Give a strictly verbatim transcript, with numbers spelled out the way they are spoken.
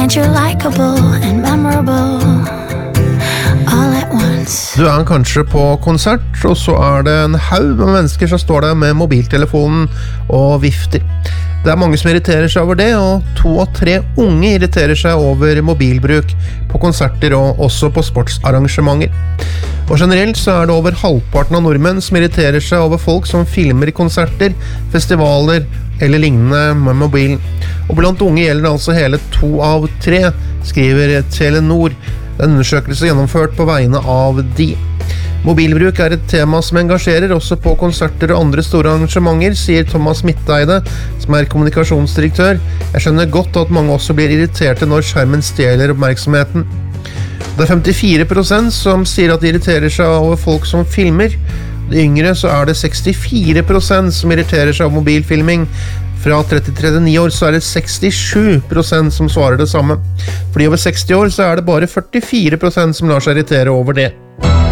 And you're likable and memorable all at once. Du er kanskje på konsert, og så er det en haug med mennesker som står der med mobiltelefonen og vifter. Det er mange som irriterer seg over det, og to av tre unge irriterer seg over mobilbruk på konserter og også på sportsarrangementer. Og generelt så er det over halvparten av nordmenn som irriterer seg over folk som filmer konserter, festivaler eller lignende med mobilen. Og blant unge gjelder det altså hele to av tre, skriver Telenor. Det er en undersøkelse gjennomført på vegne av de. Mobilbruk er et tema som engasjerer også på konserter og andre store arrangementer, sier Thomas Midteide, som er kommunikasjonsdirektør. Jeg skjønner godt at mange også blir irriterte når skjermen stjeler oppmerksomheten. Det er femtifire prosent som sier at de irriterer seg over folk som filmer. De yngre så er det sekstifire prosent som irriterer seg over mobilfilming. Fra tretti til trettini år så er det sekstisju prosent som svarer det samme. For de over seksti år så er det bare førtifire prosent som lar seg irritere over det.